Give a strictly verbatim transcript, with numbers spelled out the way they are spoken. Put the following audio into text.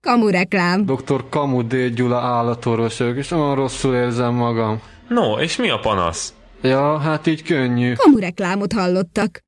Kamu reklám. doktor Kamu D. Gyula állatorvos vagyok, és olyan rosszul érzem magam. No, és mi a panasz? Ja, hát így könnyű. Kamu reklámot hallottak.